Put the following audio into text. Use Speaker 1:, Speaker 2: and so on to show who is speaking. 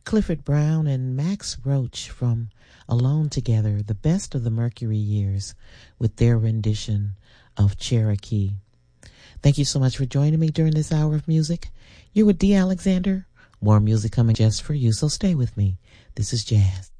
Speaker 1: Clifford Brown and Max Roach from Alone Together, the best of the Mercury years, with their rendition of Cherokee. Thank you so much for joining me during this hour of music. You're with Dee Alexander. More music coming just for you, so stay with me. This is Jazz.